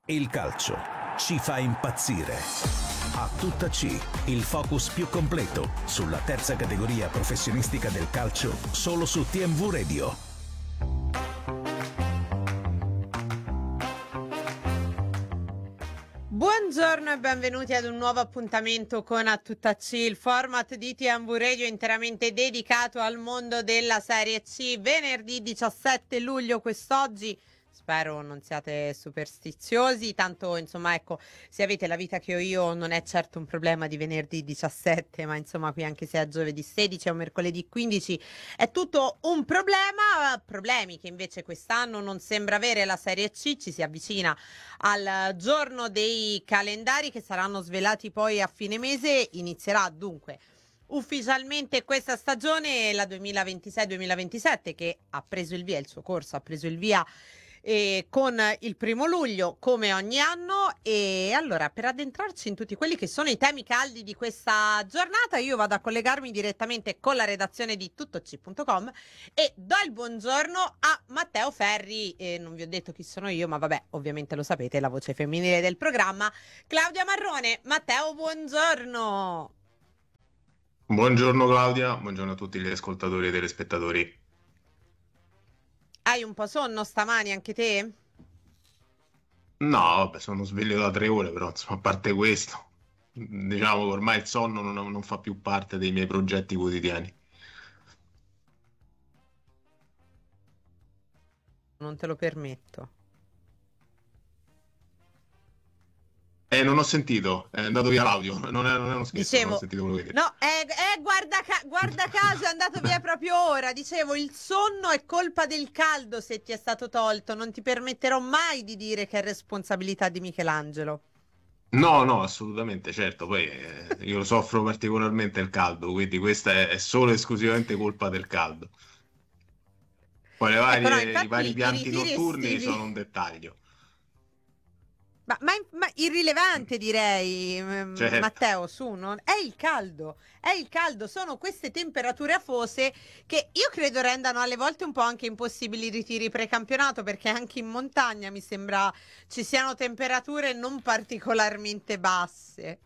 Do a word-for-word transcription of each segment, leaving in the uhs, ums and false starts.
Il calcio ci fa impazzire. A tutta C, il focus più completo sulla terza categoria professionistica del calcio, solo su T M V Radio. Buongiorno e benvenuti ad un nuovo appuntamento con A Tutta C, il format di T M V Radio interamente dedicato al mondo della Serie C. Venerdì diciassette luglio quest'oggi. Spero non siate superstiziosi, tanto insomma ecco, se avete la vita che ho io non è certo un problema di venerdì diciassette, ma insomma qui anche se è giovedì sedici o mercoledì quindici è tutto un problema, problemi che invece quest'anno non sembra avere la Serie C. Ci si avvicina al giorno dei calendari che saranno svelati poi a fine mese. Inizierà dunque ufficialmente questa stagione, la duemilaventisei duemilaventisette, che ha preso il via, il suo corso ha preso il via E con il primo luglio come ogni anno. E allora, per addentrarci in tutti quelli che sono i temi caldi di questa giornata, io vado a collegarmi direttamente con la redazione di tuttoc punto com e do il buongiorno a Matteo Ferri. E non vi ho detto chi sono io, ma vabbè, ovviamente lo sapete, la voce femminile del programma, Claudia Marrone. Matteo, buongiorno. Buongiorno Claudia, buongiorno a tutti gli ascoltatori e telespettatori. Hai un po' sonno stamani anche te? No, vabbè, sono sveglio da tre ore, però insomma, a parte questo, diciamo che ormai il sonno non, non fa più parte dei miei progetti quotidiani. Non te lo permetto. Eh, non ho sentito, è andato via l'audio, non è, non è uno scherzo, non Dicevo, ho sentito quello che hai detto. no, eh, eh, guarda, ca- guarda caso è andato via proprio ora. Dicevo, il sonno è colpa del caldo se ti è stato tolto. Non ti permetterò mai di dire che è responsabilità di Michelangelo. No, no, assolutamente, certo, poi eh, io soffro particolarmente il caldo, quindi questa è, è solo e esclusivamente colpa del caldo. Poi le Ecco, no, varie, i vari infatti i pianti ritiri notturni estivi. sono un dettaglio, Ma, ma- ma irrilevante direi, mm, certo. Matteo, su, non... è il caldo, è il caldo, sono queste temperature afose che io credo rendano alle volte un po' anche impossibili i ritiri precampionato, perché anche in montagna mi sembra ci siano temperature non particolarmente basse.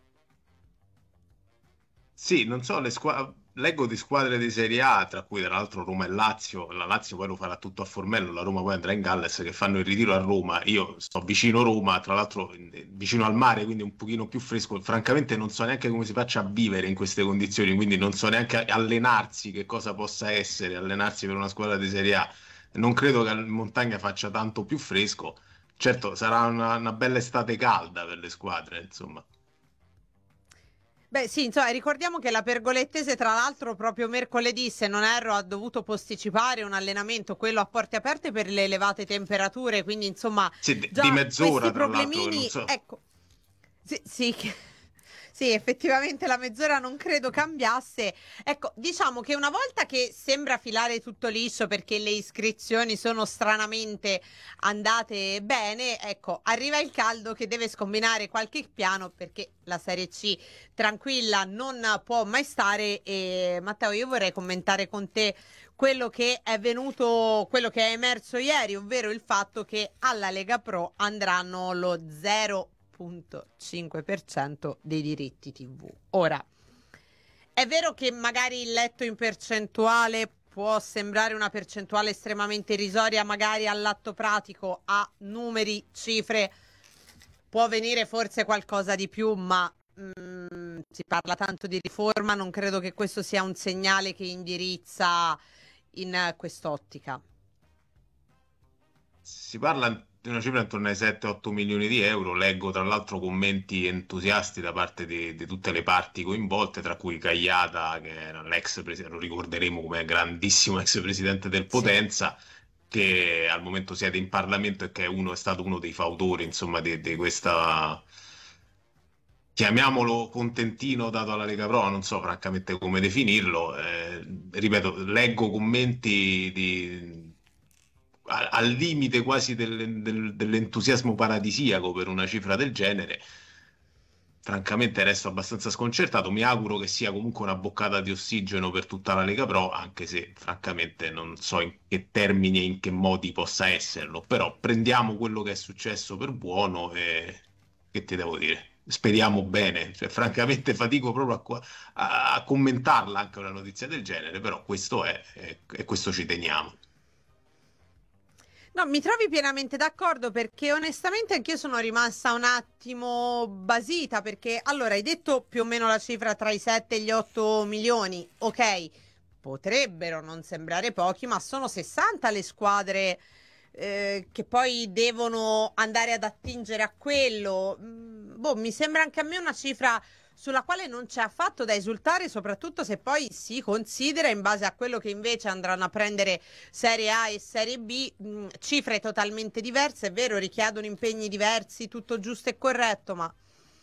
Sì, non so, le squa- leggo di squadre di Serie A, tra cui tra l'altro Roma e Lazio. La Lazio poi lo farà tutto a Formello, la Roma poi andrà in Galles, che fanno il ritiro a Roma. Io sto vicino Roma, tra l'altro eh, vicino al mare, quindi un pochino più fresco. Francamente non so neanche come si faccia a vivere in queste condizioni, quindi non so neanche allenarsi, che cosa possa essere allenarsi per una squadra di Serie A. Non credo che in montagna faccia tanto più fresco. Certo, sarà una, una bella estate calda per le squadre, insomma. Beh, sì, insomma, ricordiamo che la Pergolettese, tra l'altro, proprio mercoledì, se non erro, ha dovuto posticipare un allenamento, quello a porte aperte per le elevate temperature, quindi insomma, Sì, di di già mezz'ora, questi tra l'altro, che non problemini, so. ecco, sì, sì, che- sì, effettivamente la mezz'ora non credo cambiasse. Ecco, diciamo che una volta che sembra filare tutto liscio perché le iscrizioni sono stranamente andate bene, ecco, arriva il caldo che deve scombinare qualche piano perché la Serie C tranquilla non può mai stare. E Matteo, io vorrei commentare con te quello che è venuto, quello che è emerso ieri, ovvero il fatto che alla Lega Pro andranno lo zero virgola cinque per cento dei diritti T V. Ora, è vero che magari il letto in percentuale può sembrare una percentuale estremamente irrisoria, magari all'atto pratico, a numeri, cifre, può venire forse qualcosa di più, ma mm, si parla tanto di riforma, non credo che questo sia un segnale che indirizza in eh, quest'ottica. Si parla di una cifra intorno ai sette otto milioni di euro. Leggo tra l'altro commenti entusiasti da parte di, di tutte le parti coinvolte, tra cui Cagliata, che era l'ex presidente, lo ricorderemo come grandissimo ex presidente del Sì. Potenza, che al momento siede in Parlamento e che è, uno, è stato uno dei fautori, insomma, di, di questa, chiamiamolo contentino dato alla Lega Pro, non so francamente come definirlo. Eh, ripeto, leggo commenti di, a- al limite quasi del- del- dell'entusiasmo paradisiaco per una cifra del genere. francamente resto abbastanza sconcertato. Mi auguro che sia comunque una boccata di ossigeno per tutta la Lega Pro, anche se francamente non so in che termini e in che modi possa esserlo, però prendiamo quello che è successo per buono e che ti devo dire? Speriamo bene, cioè, francamente fatico proprio a, qua- a- a commentarla anche una notizia del genere, però questo è, e e questo ci teniamo. No, mi trovi pienamente d'accordo perché onestamente anch'io sono rimasta un attimo basita perché allora hai detto più o meno la cifra tra i sette e gli otto milioni, ok, potrebbero non sembrare pochi, ma sono sessanta le squadre eh, che poi devono andare ad attingere a quello. Mm, boh, mi sembra anche a me una cifra sulla quale non c'è affatto da esultare, soprattutto se poi si considera in base a quello che invece andranno a prendere Serie A e Serie B, mh, cifre totalmente diverse, è vero, richiedono impegni diversi, tutto giusto e corretto, ma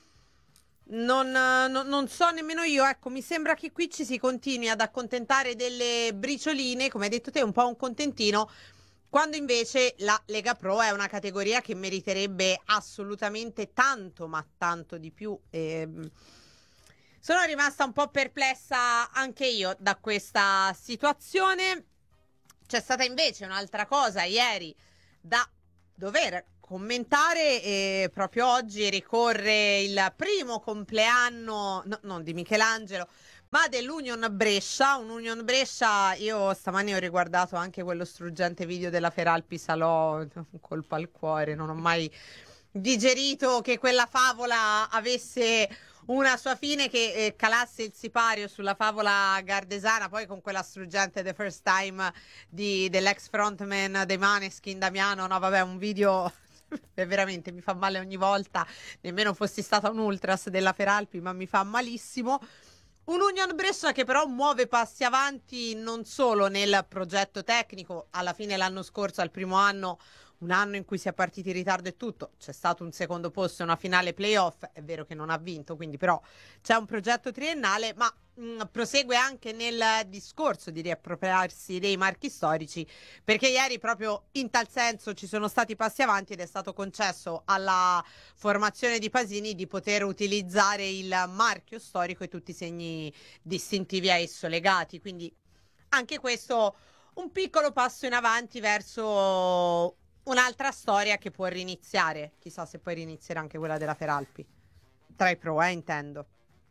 non, eh, no- non so nemmeno io, ecco, mi sembra che qui ci si continui ad accontentare delle bricioline, come hai detto te, un po' un contentino, quando invece la Lega Pro è una categoria che meriterebbe assolutamente tanto, ma tanto di più. Ehm, sono rimasta un po' perplessa anche io da questa situazione. C'è stata invece un'altra cosa ieri da dover commentare e proprio oggi ricorre il primo compleanno, no, non di Michelangelo, ma dell'Union Brescia. Un Union Brescia, io stamani ho riguardato anche quello struggente video della Feralpi Salò, un colpo al cuore, non ho mai digerito che quella favola avesse una sua fine, che eh, calasse il sipario sulla favola gardesana, poi con quella struggente The First Time di, dell'ex frontman dei Maneskin Damiano. No vabbè, un video che veramente mi fa male ogni volta, nemmeno fossi stata un ultras della Feralpi, ma mi fa malissimo. Un Union Brescia che però muove passi avanti non solo nel progetto tecnico. Alla fine l'anno scorso, al primo anno, un anno in cui si è partiti in ritardo e tutto, c'è stato un secondo posto e una finale playoff, è vero che non ha vinto, quindi però c'è un progetto triennale, ma mh, prosegue anche nel discorso di riappropriarsi dei marchi storici, perché ieri proprio in tal senso ci sono stati passi avanti ed è stato concesso alla formazione di Pasini di poter utilizzare il marchio storico e tutti i segni distintivi a esso legati, quindi anche questo un piccolo passo in avanti verso un'altra storia che può riniziare. Chissà se poi rinizierà anche quella della Feralpi. Tra i pro, eh, intendo.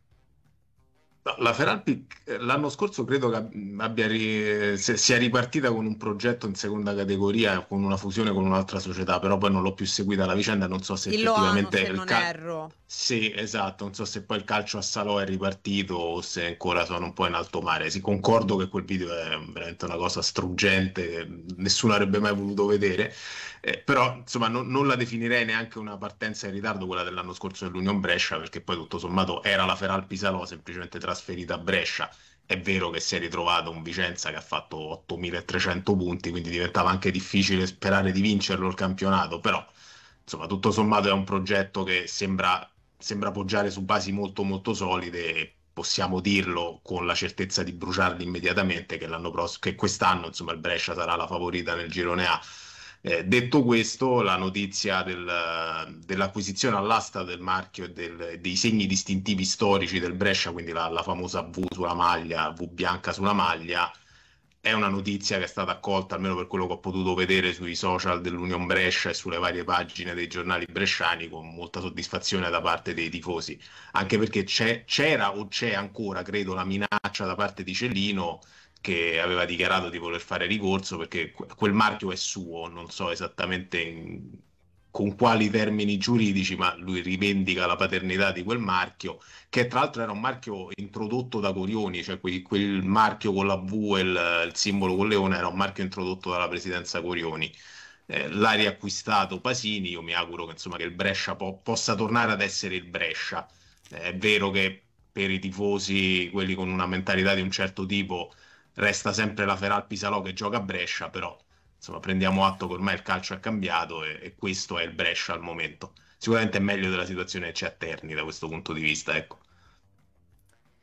No, la Feralpi eh, l'anno scorso credo che abbia ri- se- sia ripartita con un progetto in seconda categoria, con una fusione con un'altra società, però poi non l'ho più seguita la vicenda, non so se Il Loano, effettivamente se il non calcio. erro. Sì, esatto, non so se poi il calcio a Salò è ripartito o se ancora sono un po' in alto mare. Sì, concordo che quel video è veramente una cosa struggente, che nessuno avrebbe mai voluto vedere. Eh, però insomma non, non la definirei neanche una partenza in ritardo quella dell'anno scorso dell'Union Brescia, perché poi tutto sommato era la Feralpi Salò semplicemente trasferita a Brescia. È vero che si è ritrovato un Vicenza che ha fatto ottomilatrecento punti, quindi diventava anche difficile sperare di vincerlo il campionato, però insomma tutto sommato è un progetto che sembra, sembra poggiare su basi molto molto solide e possiamo dirlo con la certezza di bruciarli immediatamente che l'anno prossimo, che quest'anno insomma il Brescia sarà la favorita nel girone A. Eh, detto questo, la notizia del- dell'acquisizione all'asta del marchio e del- dei segni distintivi storici del Brescia, quindi la, la famosa V sulla maglia, V bianca sulla maglia, è una notizia che è stata accolta, almeno per quello che ho potuto vedere sui social dell'Union Brescia e sulle varie pagine dei giornali bresciani, con molta soddisfazione da parte dei tifosi, anche perché c'è- c'era o c'è ancora, credo, la minaccia da parte di Cellino che aveva dichiarato di voler fare ricorso perché que- quel marchio è suo, non so esattamente in- con quali termini giuridici, ma lui rivendica la paternità di quel marchio, che tra l'altro era un marchio introdotto da Corioni, cioè quel, quel marchio con la V e il, il simbolo con leone era un marchio introdotto dalla presidenza Corioni. Eh, l'ha riacquistato Pasini, io mi auguro che, insomma, che il Brescia po- possa tornare ad essere il Brescia. Eh, è vero che per i tifosi, quelli con una mentalità di un certo tipo, resta sempre la Feralpi Salò che gioca a Brescia, però insomma prendiamo atto che ormai il calcio è cambiato e, e questo è il Brescia al momento. Sicuramente è meglio della situazione che c'è a Terni da questo punto di vista, ecco.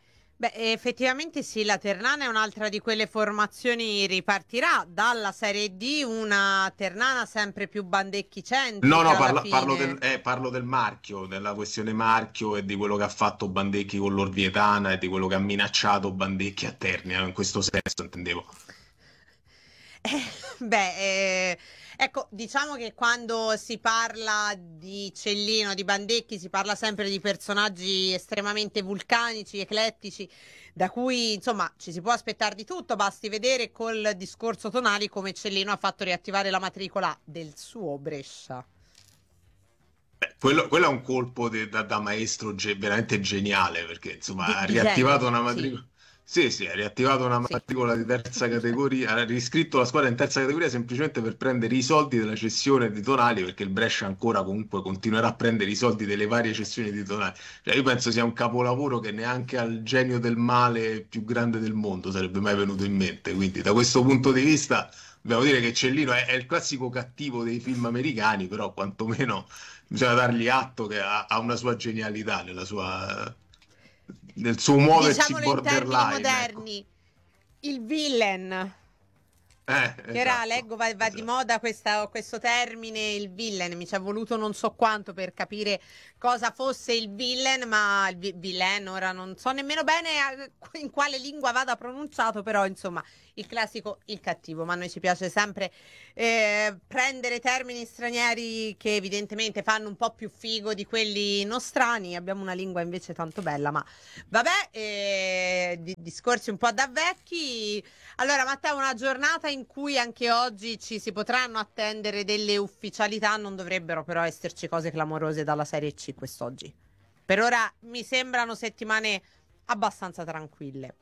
Beh, effettivamente sì, la Ternana è un'altra di quelle formazioni, ripartirà dalla Serie D, una Ternana sempre più No, no, bandecchi-centrica alla parla- parlo del, fine. eh, parlo del marchio, della questione marchio e di quello che ha fatto Bandecchi con l'Orvietana e di quello che ha minacciato Bandecchi a Terni, in questo senso intendevo. Eh, beh, eh, ecco, diciamo che quando si parla di Cellino, di Bandecchi, si parla sempre di personaggi estremamente vulcanici, eclettici, da cui insomma ci si può aspettare di tutto. Basti vedere col discorso Tonali come Cellino ha fatto riattivare la matricola del suo Brescia. Beh, quello, quello è un colpo de- da, da maestro ge- veramente geniale, perché insomma Di, ha di riattivato genio, una sì, matricola. Sì, sì, ha riattivato una sì. matricola di terza categoria, ha riscritto la squadra in terza categoria semplicemente per prendere i soldi della cessione di Tonali, perché il Brescia ancora comunque continuerà a prendere i soldi delle varie cessioni di Tonali. Cioè, io penso sia un capolavoro che neanche al genio del male più grande del mondo sarebbe mai venuto in mente. Quindi, da questo punto di vista, dobbiamo dire che Cellino è, è il classico cattivo dei film americani, però quantomeno bisogna dargli atto che ha, ha una sua genialità nella sua, nel suo muoversi Diciamolo in termini borderline, ecco. moderni, il villain. Eh, Che ora esatto, leggo, va, va di esatto. moda questa- questo termine, il villain. Mi ci è voluto non so quanto per capire cosa fosse il villain, ma il vi- villain ora non so nemmeno bene eh, in quale lingua vada pronunciato, però insomma il classico, il cattivo. Ma a noi ci piace sempre eh, prendere termini stranieri che evidentemente fanno un po' più figo di quelli nostrani. Abbiamo una lingua invece tanto bella, ma vabbè, eh, di- discorsi un po' da vecchi. Allora, Matteo, una giornata in cui anche oggi ci si potranno attendere delle ufficialità, non dovrebbero però esserci cose clamorose dalla Serie C quest'oggi. Per ora mi sembrano settimane abbastanza tranquille.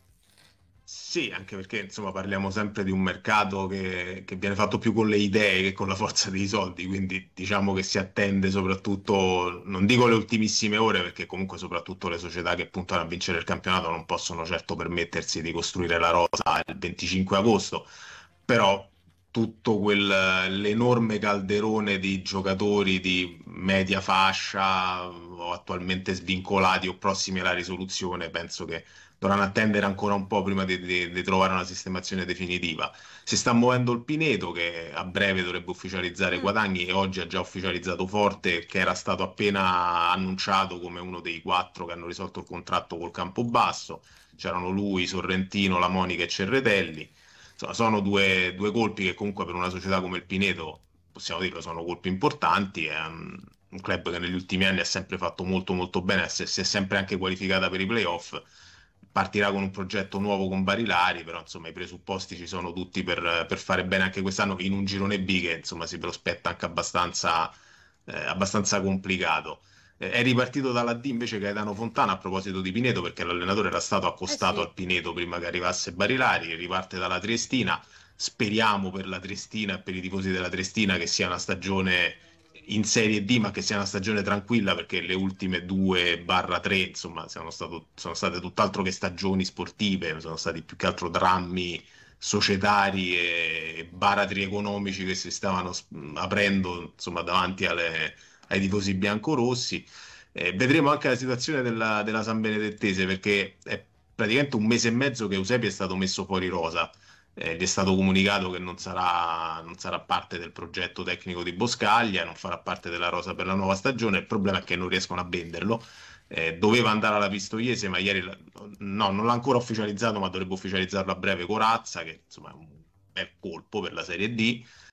Sì, anche perché insomma parliamo sempre di un mercato che, che viene fatto più con le idee che con la forza dei soldi, quindi diciamo che si attende soprattutto, non dico le ultimissime ore, perché comunque soprattutto le società che puntano a vincere il campionato non possono certo permettersi di costruire la rosa il venticinque agosto, però tutto quel, l'enorme calderone di giocatori di media fascia o attualmente svincolati o prossimi alla risoluzione, penso che dovranno attendere ancora un po' prima di, di- di trovare una sistemazione definitiva. Si sta muovendo il Pineto che a breve dovrebbe ufficializzare Mm. Guadagni e oggi ha già ufficializzato Forte, che era stato appena annunciato come uno dei quattro che hanno risolto il contratto col Campobasso. C'erano lui, Sorrentino, La Monica e Cerretelli. Insomma, sono due, due colpi che comunque per una società come il Pineto, possiamo dirlo, sono colpi importanti. È un, un club che negli ultimi anni ha sempre fatto molto molto bene, si si è sempre anche qualificata per i playoff. Partirà con un progetto nuovo con Barilari, però insomma i presupposti ci sono tutti per, per fare bene anche quest'anno in un girone B che insomma si prospetta anche abbastanza, eh, abbastanza complicato. Eh, è ripartito dalla D invece Gaetano Fontana a proposito di Pineto perché l'allenatore era stato Eh accostato sì. al Pineto prima che arrivasse Barilari, riparte dalla Triestina. Speriamo per la Triestina e per i tifosi della Triestina che sia una stagione in Serie D, ma che sia una stagione tranquilla perché le ultime due barra tre, insomma, sono, stato- sono state tutt'altro che stagioni sportive, sono stati più che altro drammi societari e baratri economici che si stavano s- aprendo, insomma, davanti alle- ai tifosi biancorossi. Eh, vedremo anche la situazione della, della San Benedettese perché è praticamente un mese e mezzo che Eusebio è stato messo fuori rosa. Eh, gli è stato comunicato che non sarà, non sarà parte del progetto tecnico di Boscaglia, non farà parte della rosa per la nuova stagione. Il problema è che non riescono a venderlo. Eh, doveva andare alla Pistoiese, ma ieri la- no, non l'ha ancora ufficializzato, ma dovrebbe ufficializzarlo a breve Corazza, che insomma è un bel colpo per la Serie D.